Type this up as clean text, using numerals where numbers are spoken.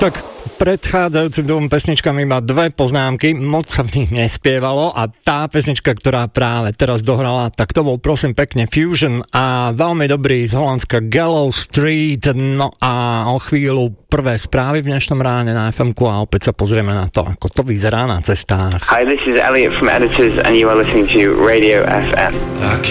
Tak predchádzajúcim dvom pesničkám iba dve poznámky, moc sa v nich nespievalo a tá pesnička, ktorá práve teraz dohrala, tak to bol prosím pekne Fusion a veľmi dobrý z Holandska Gallows Street. No a o chvíľu prvé správy v dnešnom ráne na FM-ku a opäť sa pozrieme na to, ako to vyzerá na cestách. Hi, this is Elliot from Editors and you are listening to Radio FM.